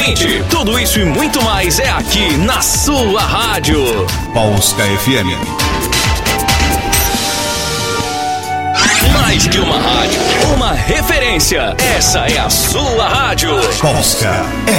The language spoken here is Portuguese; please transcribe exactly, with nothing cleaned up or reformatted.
seguinte, tudo isso e muito mais é aqui na sua rádio. Polska F M. Mais que uma rádio, uma referência. Essa é a sua rádio. Polska F M.